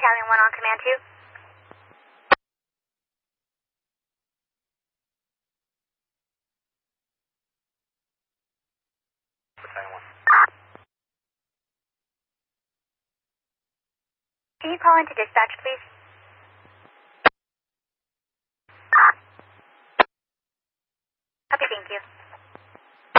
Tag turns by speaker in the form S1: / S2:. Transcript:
S1: Battalion 1 on command 2.
S2: Battalion 1.
S1: Can you call into dispatch, please?